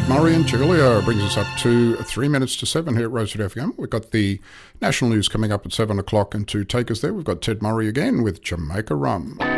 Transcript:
Ted Murray and Julia brings us up to 3 minutes to 7 here at Rosewood FM. We've got the national news coming up at 7 o'clock, and to take us there, we've got Ted Murray again with Jamaica Rum.